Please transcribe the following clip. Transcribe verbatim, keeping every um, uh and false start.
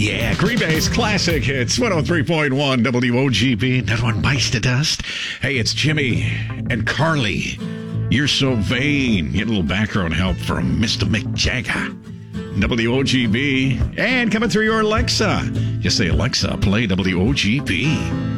Yeah, Green Bay's classic hits, one oh three point one W O G B. That one bites the dust. Hey, it's Jimmy and Carly. You're so vain. Get a little background help from Mister Mick Jagger. W O G B. And coming through your Alexa. Just say, Alexa, play W O G B.